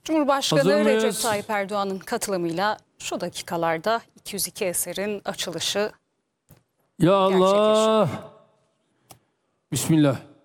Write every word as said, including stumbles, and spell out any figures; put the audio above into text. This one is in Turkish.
Cumhurbaşkanı Recep Tayyip Erdoğan'ın katılımıyla şu dakikalarda iki yüz iki eserin açılışı Ya Allah. Bismillah.